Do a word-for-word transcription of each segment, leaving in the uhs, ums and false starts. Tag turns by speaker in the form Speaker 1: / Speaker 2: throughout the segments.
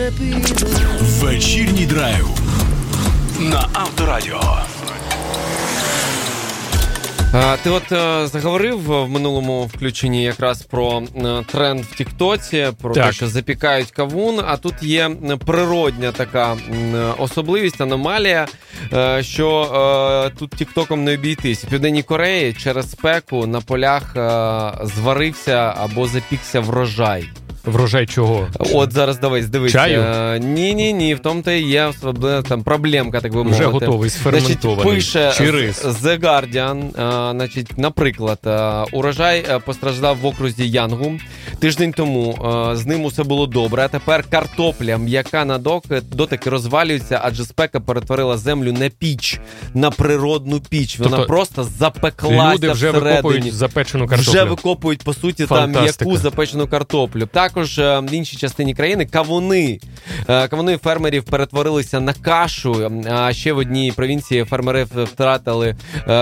Speaker 1: Вечірній драйв на Авторадіо.
Speaker 2: Ти от е, заговорив в минулому включенні якраз про е, тренд в Тіктоці, про
Speaker 3: так.
Speaker 2: те, що запікають кавун, а тут є природня така е, особливість, аномалія, е, що е, тут Тіктоком не обійтись. В Південній Кореї через спеку на полях е, зварився або запікся врожай.
Speaker 3: Врожай чого?
Speaker 2: От зараз давай, здивися.
Speaker 3: Чаю?
Speaker 2: Ні-ні-ні, в тому-то і є там проблемка, так би мовити.
Speaker 3: Вже готовий, сферментований.
Speaker 2: Значить,
Speaker 3: чи
Speaker 2: пише
Speaker 3: рис?
Speaker 2: The Guardian, а, значить, наприклад, а, урожай постраждав в окрузі Янгу. Тиждень тому а, з ним усе було добре, а тепер картопля м'яка на дотики розвалюється, адже спека перетворила землю на піч, на природну піч. Вона
Speaker 3: тобто,
Speaker 2: просто запеклася
Speaker 3: люди вже
Speaker 2: всередині.
Speaker 3: викопують запечену картоплю.
Speaker 2: Вже викопують, по суті, там
Speaker 3: Фантастика.
Speaker 2: м'яку запечену картоплю. Також в іншій частині країни кавуни. Кавуни фермерів перетворилися на кашу. А ще в одній провінції фермери втратили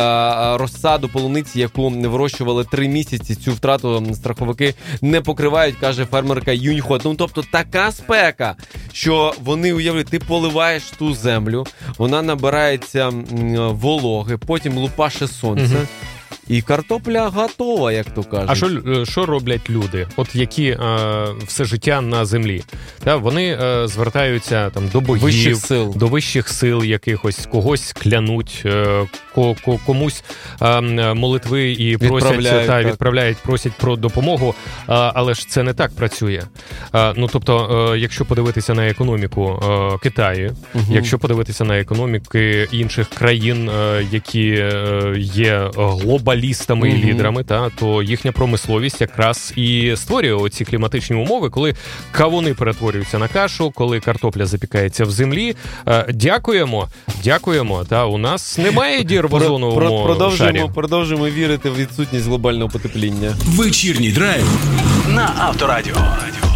Speaker 2: розсаду полуниці, яку вирощували три місяці. Цю втрату страховики не покривають, каже фермерка Юньхо. Ну, тобто така спека, що вони, уявляють, ти поливаєш ту землю, вона набирається вологи, потім лупаше сонце. Угу. І картопля готова, як то кажуть.
Speaker 3: А що, що роблять люди, от які е, все життя на землі? Та, вони е, звертаються там, до богів,
Speaker 2: вищих сил.
Speaker 3: до вищих сил якихось, когось клянуть, е, ко, ко, комусь е, молитви і просять, та, відправляють, просять про допомогу, е, але ж це не так працює. Е, ну, тобто, е, якщо подивитися на економіку е, Китаю, угу. якщо подивитися на економіки інших країн, е, які е, є глобальними, лістами mm-hmm. і лідерами, та, то їхня промисловість якраз і створює оці кліматичні умови, коли кавуни перетворюються на кашу, коли картопля запікається в землі. Е, дякуємо, дякуємо. Та, у нас немає дір в озоновому
Speaker 2: продовжуємо,
Speaker 3: шарі.
Speaker 2: Продовжуємо вірити в відсутність глобального потепління.
Speaker 1: Вечірній драйв на Авторадіо.